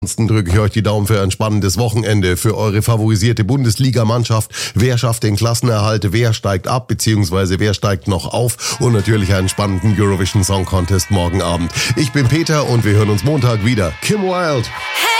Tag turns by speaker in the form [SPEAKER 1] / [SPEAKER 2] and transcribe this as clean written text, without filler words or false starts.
[SPEAKER 1] Ansonsten drücke ich euch die Daumen für ein spannendes Wochenende, für eure favorisierte Bundesligamannschaft. Wer schafft den Klassenerhalt, wer steigt ab, beziehungsweise wer steigt noch auf und natürlich einen spannenden Eurovision Song Contest morgen Abend. Ich bin Peter und wir hören uns Montag wieder. Kim Wilde!